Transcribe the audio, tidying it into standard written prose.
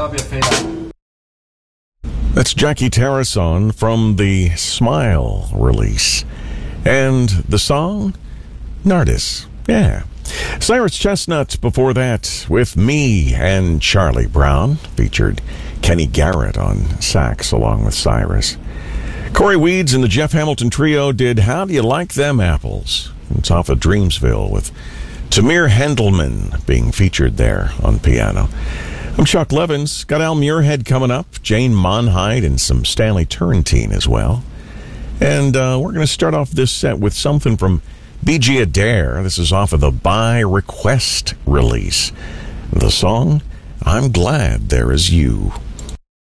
That's Jackie Tarrason from the Smile release. And the song, Nardis. Yeah. Cyrus Chestnut before that with Me and Charlie Brown. Featured Kenny Garrett on sax along with Cyrus. Corey Weeds and the Jeff Hamilton Trio did How Do You Like Them Apples? It's off of Dreamsville with Tamir Hendelman being featured there on piano. I'm Chuck Levins. Got Al Muirhead coming up, Jane Monheit, and some Stanley Turrentine as well. And we're going to start off this set with something from B.G. Adair. This is off of the By Request release. The song, I'm Glad There Is You.